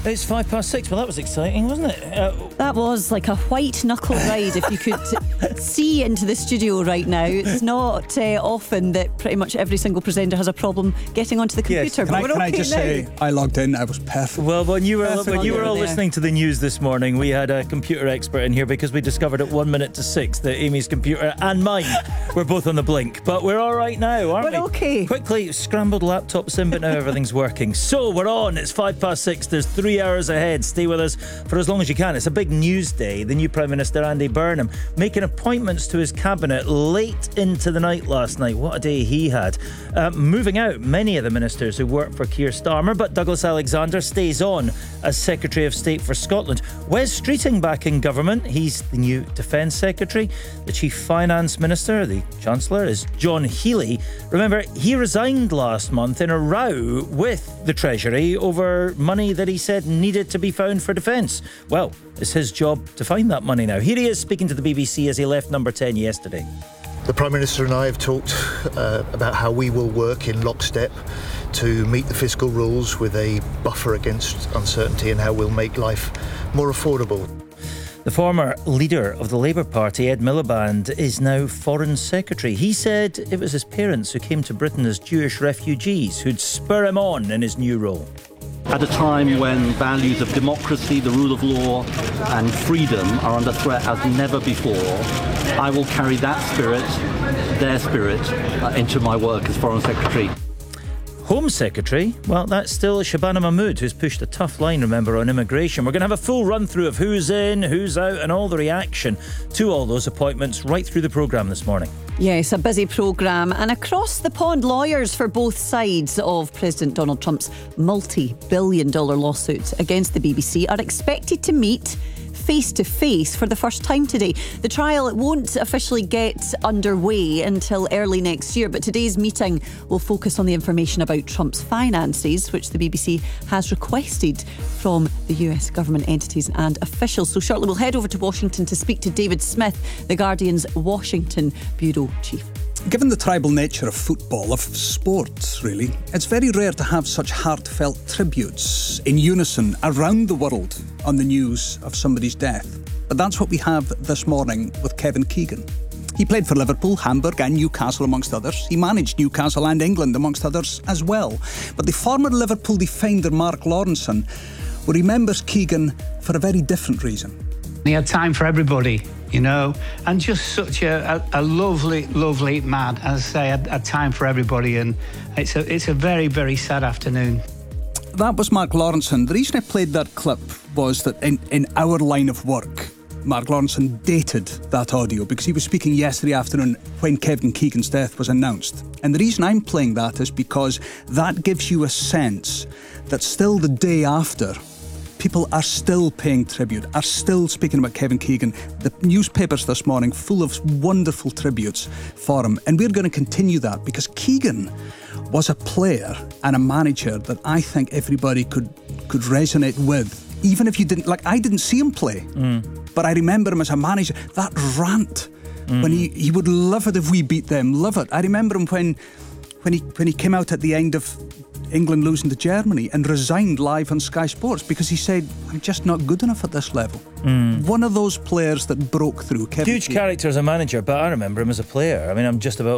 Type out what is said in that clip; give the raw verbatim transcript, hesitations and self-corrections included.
It's five past six. Well, that was exciting, wasn't it? Uh, That was like a white knuckle ride. If you could see into the studio right now, it's not uh, often that pretty much every single presenter has a problem getting onto the Yes. computer. Can, but I, we're can okay I just now. say, I logged in, I was perfect. well, when you were Perfect. when you were all There. listening to the news this morning, we had a computer expert in here because we discovered at one minute to six that Amy's computer and mine were both on the blink. But we're all right now, aren't We're we? okay. Quickly scrambled laptops in, but now everything's working. So we're on. It's five past six. There's three hours ahead. Stay with us for as long as you can. It's a big news day. The new Prime Minister, Andy Burnham, making appointments to his cabinet late into the night last night. What a day he had. Uh, moving out many of the ministers who work for Keir Starmer, but Douglas Alexander stays on as Secretary of State for Scotland. Wes Streeting back in government. He's the new Defence Secretary. The Chief Finance Minister, the Chancellor, is John Healey. Remember, he resigned last month in a row with the Treasury over money that he said needed to be found for defence. Well, it's his job to find that money now. Here he is speaking to the B B C as he left Number ten yesterday. The Prime Minister and I have talked uh, about how we will work in lockstep to meet the fiscal rules with a buffer against uncertainty and how we'll make life more affordable. The former leader of the Labour Party, Ed Miliband, is now Foreign Secretary. He said it was his parents who came to Britain as Jewish refugees who'd spur him on in his new role. At a time when values of democracy, the rule of law and freedom are under threat as never before, I will carry that spirit, their spirit, uh, into my work as Foreign Secretary. Home Secretary, well, that's still Shabana Mahmood, who's pushed a tough line, remember, on immigration. We're going to have a full run-through of who's in, who's out, and all the reaction to all those appointments right through the programme this morning. Yes, a busy programme. And across the pond, lawyers for both sides of President Donald Trump's multi-billion dollar lawsuit against the B B C are expected to meet face-to-face for the first time today. The trial won't officially get underway until early next year, but today's meeting will focus on the information about Trump's finances, which the B B C has requested from the U S government entities and officials. So shortly we'll head over to Washington to speak to David Smith, The Guardian's Washington bureau chief. Given the tribal nature of football, of sport really, it's very rare to have such heartfelt tributes in unison around the world on the news of somebody's death. But that's what we have this morning with Kevin Keegan. He played for Liverpool, Hamburg and Newcastle amongst others. He managed Newcastle and England amongst others as well. But the former Liverpool defender Mark Lawrenson remembers Keegan for a very different reason. He had time for everybody, you know, and just such a, a, a lovely, lovely man. As I say, had, had time for everybody, and it's a it's a very, very sad afternoon. That was Mark Lawrenson. The reason I played that clip was that in, in our line of work, Mark Lawrenson dated that audio because he was speaking yesterday afternoon when Kevin Keegan's death was announced. And the reason I'm playing that is because that gives you a sense that still the day after, people are still paying tribute, are still speaking about Kevin Keegan. The newspapers this morning full of wonderful tributes for him. And we're going to continue that because Keegan was a player and a manager that I think everybody could could resonate with. Even if you didn't, like I didn't see him play, mm. but I remember him as a manager. That rant, mm. when he, he would love it if we beat them, love it. I remember him when when he when he came out at the end of England losing to Germany and resigned live on Sky Sports because he said, I'm just not good enough at this level. Mm. One of those players that broke through. Kevin Huge Keegan. character as a manager, but I remember him as a player. I mean, I'm just about